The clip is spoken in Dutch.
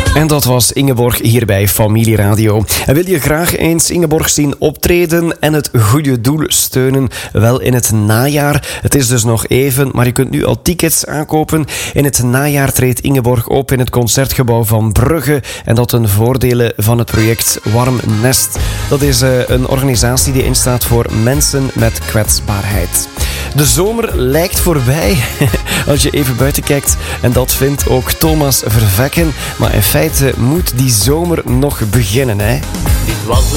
En dat was Ingeborg hier bij Familie Radio. En wil je graag eens Ingeborg zien optreden en het goede doel steunen? Wel in het najaar. Het is dus nog even, maar je kunt nu al tickets aankopen. In het najaar treedt Ingeborg op in het Concertgebouw van Brugge. En dat ten voordele van het project Warm Nest. Dat is een organisatie die instaat voor mensen met kwetsbaarheid. De zomer lijkt voorbij als je even buiten kijkt. En dat vindt ook Thomas Vervekken. Maar in feite moet die zomer nog beginnen, hè? Dit was